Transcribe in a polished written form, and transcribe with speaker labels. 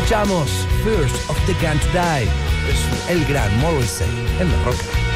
Speaker 1: escuchamos First of the Can't Die. Es el gran Morrissey en la roca.